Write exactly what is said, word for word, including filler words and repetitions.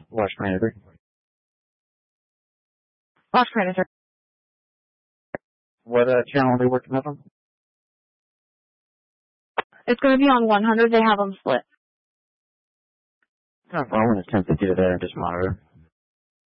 Watch Manager. Watch Manager. What uh, channel are they working up on? It's going to be on one hundred. They have them split. Oh, well, I'm going to attempt to do that and just monitor.